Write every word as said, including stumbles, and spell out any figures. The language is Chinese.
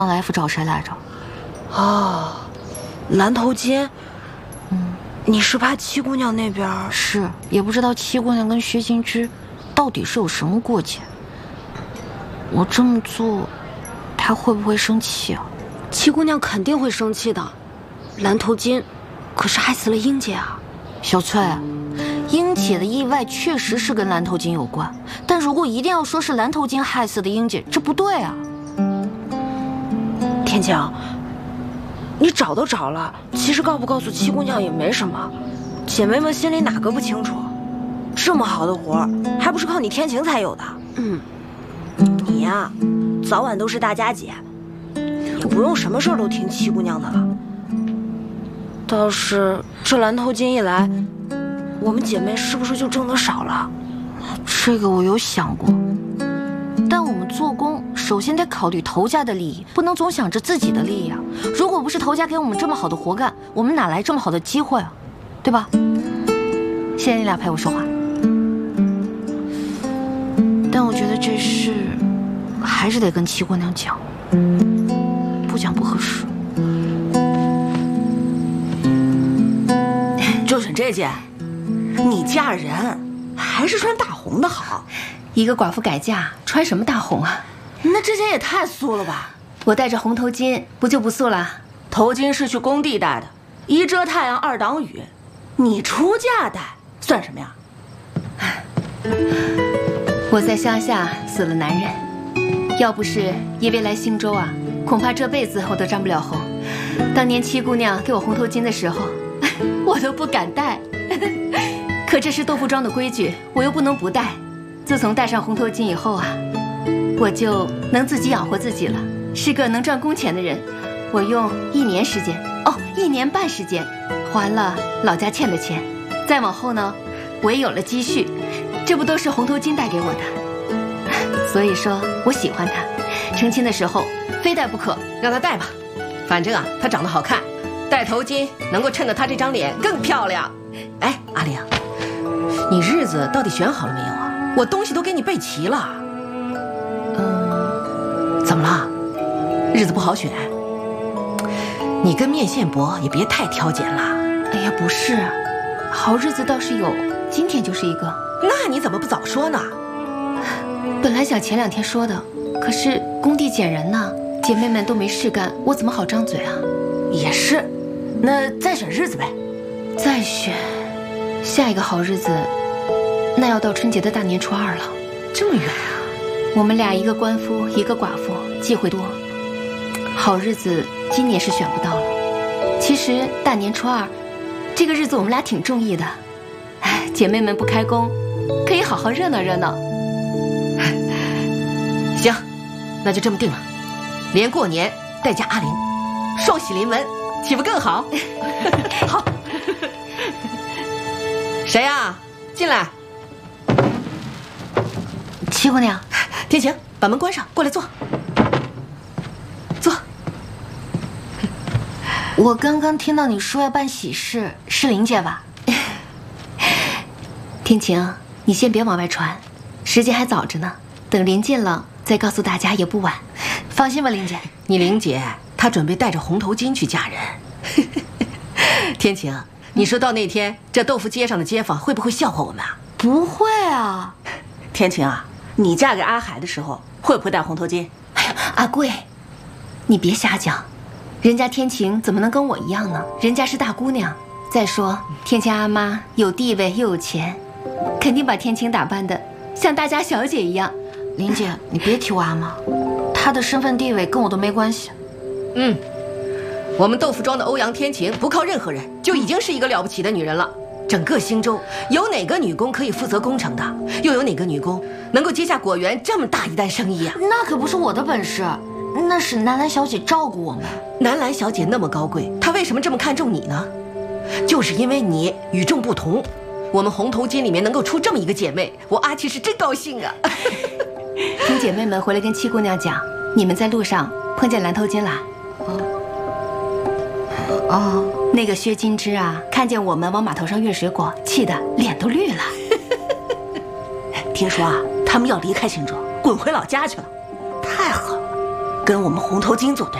来福找谁来着？ 哦，蓝头巾。 嗯， 你是怕七姑娘那边？ 是，也不知道七姑娘跟薛金枝到底是有什么过节。我这么做，她会不会生气啊？ 七姑娘肯定会生气的。蓝头巾可是害死了英姐啊。 小翠，英姐的意外确实是跟蓝头巾有关，但如果一定要说是蓝头巾害死的英姐，这不对啊。 天晴，你找都找了，其实告不告诉七姑娘也没什么，姐妹们心里哪个不清楚？这么好的活儿，还不是靠你天晴才有的。嗯，你呀、啊，早晚都是大家姐，也不用什么事儿都听七姑娘的了。倒是这蓝头巾一来，我们姐妹是不是就挣得少了？ 这个我有想过，但我们做工首先得考虑头家的利益，不能总想着自己的利益啊。如果不是头家给我们这么好的活干，我们哪来这么好的机会啊？对吧？谢谢你俩陪我说话。但我觉得这事还是得跟七姑娘讲，不讲不合适。 就选这件，你嫁人还是穿大红的好。 一个寡妇改嫁，穿什么大红啊？ 那这件也太素了吧！ 我戴着红头巾，不就不素了？ 头巾是去工地戴的，一遮太阳，二挡雨。你出嫁戴算什么呀？ 我在乡下死了男人，要不是因为来兴州啊，恐怕这辈子我都沾不了红。当年七姑娘给我红头巾的时候，我都不敢戴。可这是豆腐庄的规矩，我又不能不戴。自从戴上红头巾以后啊，我就能自己养活自己了，是个能赚工钱的人。我用一年时间，哦，一年半时间，还了老家欠的钱。再往后呢，我也有了积蓄，这不都是红头巾带给我的？所以说我喜欢她，成亲的时候非戴不可。 让她戴吧，反正啊，她长得好看，戴头巾能够衬得她这张脸更漂亮。哎，阿玲，你日子到底选好了没有啊？我东西都给你备齐了。嗯，怎么了？日子不好选？你跟面线伯也别太挑拣了。 哎呀，不是，好日子倒是有，今天就是一个。 那你怎么不早说呢？ 本来想前两天说的，可是工地捡人呢，姐妹们都没事干，我怎么好张嘴啊？ 也是，那再选日子呗。 再选，下一个好日子，那要到春节的大年初二了。 这么远啊？ 我们俩一个官夫，一个寡妇，忌讳多。好日子今年是选不到了。其实大年初二这个日子我们俩挺中意的，哎，姐妹们不开工，可以好好热闹热闹。 行，那就这么定了，连过年带嫁阿玲，双喜临门，岂不更好？好。谁呀？进来。 七姑娘， 天晴，把门关上，过来坐。坐。 我刚刚听到你说要办喜事，是林姐吧？ 天晴，你先别往外传，时间还早着呢，等临近了再告诉大家也不晚。 放心吧，林姐。 你玲姐她准备带着红头巾去嫁人。天晴，你说到那天，这豆腐街上的街坊会不会笑话我们啊？ 不会啊。 天晴啊，你嫁给阿海的时候会不会戴红头巾？ 哎呀，阿贵，你别瞎讲，人家天晴怎么能跟我一样呢？人家是大姑娘。再说天晴阿妈有地位又有钱，肯定把天晴打扮的像大家小姐一样。 林姐，你别提我阿妈，她的身份地位跟我都没关系。 嗯，我们豆腐庄的欧阳天晴不靠任何人，就已经是一个了不起的女人了。整个兴州有哪个女工可以负责工程的？又有哪个女工能够接下果园这么大一单生意啊？ 那可不是我的本事，那是南兰小姐照顾我们。 南兰小姐那么高贵，她为什么这么看重你呢？就是因为你与众不同。我们红头巾里面能够出这么一个姐妹，我阿七是真高兴啊！ 听姐妹们回来跟七姑娘讲，你们在路上碰见蓝头巾啦。 哦，哦， 那个薛金枝啊，看见我们往码头上运水果，气得脸都绿了。 听说啊，他们要离开兴州，滚回老家去了，太好了。 跟我们红头巾作对。